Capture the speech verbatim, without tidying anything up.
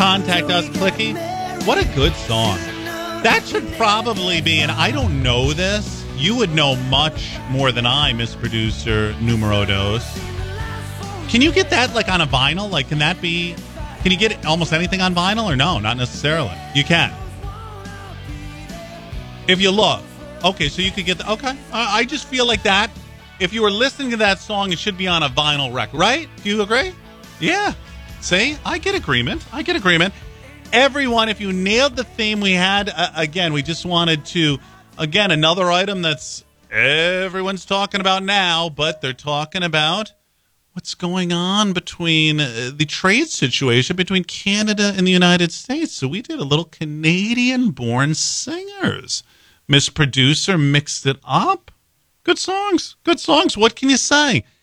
contact us, Clicky. What a good song. That should probably be, and I don't know this. You would know much more than I, Miss Producer Numero Dos. Can you get that like on a vinyl? Like, can that be, can you get almost anything on vinyl or no? Not necessarily. You can. If you look. Okay, so you could get the, okay. I, I just feel like that. If you were listening to that song, it should be on a vinyl record, right? Do you agree? Yeah. See, I get agreement. I get agreement. Everyone, if you nailed the theme we had, uh, again, we just wanted to, again, another item that's everyone's talking about now, but they're talking about what's going on between uh, the trade situation between Canada and the United States. So we did a little Canadian-born singers. Miss Producer mixed it up. Good songs. Good songs. What can you say?